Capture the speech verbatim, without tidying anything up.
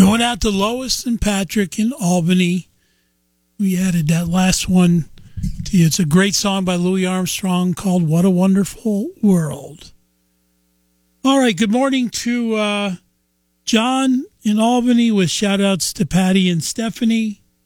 Going out to Lois and Patrick in Albany. We added that last one to you. It's a great song by Louis Armstrong called What a Wonderful World. All right, good morning to uh, John in Albany with shout-outs to Patty and Stephanie.